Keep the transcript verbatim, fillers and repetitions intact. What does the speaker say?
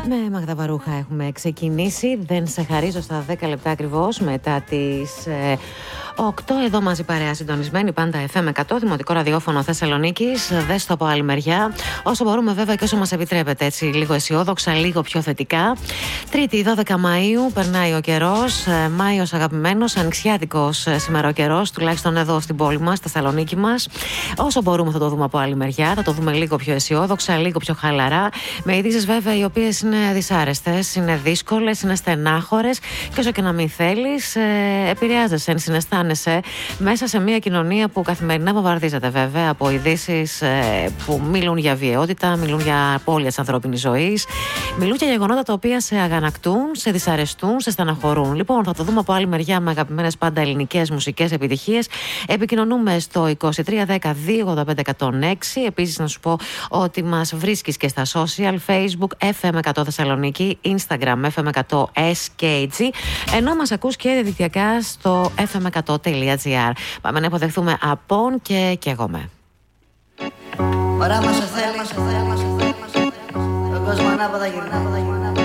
Με Μαγδα Βαρούχα έχουμε ξεκινήσει. Δεν σε χαρίζω στα δέκα λεπτά ακριβώς μετά τις ε, οκτώ. Εδώ μαζί παρέα συντονισμένη πάντα εφ εμ εκατό, Δημοτικό Ραδιόφωνο Θεσσαλονίκης. Δες το από άλλη μεριά. Όσο μπορούμε βέβαια και όσο μας επιτρέπεται, έτσι λίγο αισιόδοξα, λίγο πιο θετικά. Τρίτη δώδεκα Μαΐου, περνάει ο καιρός. Ε, Μάιος αγαπημένος, ανοιξιάτικος ε, σήμερα ο καιρός, τουλάχιστον εδώ στην πόλη μας, στη Θεσσαλονίκη μας. Όσο μπορούμε θα το δούμε από άλλη μεριά. Θα το δούμε λίγο πιο αισιόδοξα, λίγο πιο χαλαρά. Με ειδήσεις βέβαια οι οποίες είναι δυσάρεστες, είναι δύσκολες, είναι στενάχωρες και όσο και να μην θέλεις, ε, επηρεάζεσαι, ενσυναισθάνεσαι μέσα σε μια κοινωνία που καθημερινά βομβαρδίζεται βέβαια από ειδήσεις ε, που μιλούν για βιαιότητα, μιλούν για απώλεια της ανθρώπινης ζωής, μιλούν για γεγονότα τα οποία σε αγανακτούν, σε δυσαρεστούν, σε στεναχωρούν. Λοιπόν, θα το δούμε από άλλη μεριά με αγαπημένες πάντα ελληνικές μουσικές επιτυχίες. Επικοινωνούμε στο είκοσι τρία δέκα δύο ογδόντα πέντε εκατόν έξι. Επίσης, να σου πω ότι μας βρίσκεις και στα social, Facebook εφ εμ εκατό Θεσσαλονίκη, Instagram εφ εμ εκατό ες κέι τζι, ενώ μας ακούς και διαδικτυακά στο εφ εμ εκατό τελεία τζι άρ. Πάμε να υποδεχθούμε Απόν και Καίγομαι. Ωραία μας θέλει, τον κόσμο ανάποδα γυρνά.